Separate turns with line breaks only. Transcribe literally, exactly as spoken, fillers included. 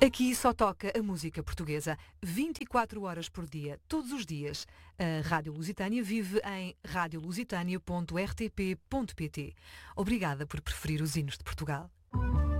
Aqui só toca a música portuguesa, vinte e quatro horas por dia, todos os dias. A Rádio Lusitânia vive em rádio lusitânia ponto r t p ponto p t. Obrigada por preferir os hinos de Portugal.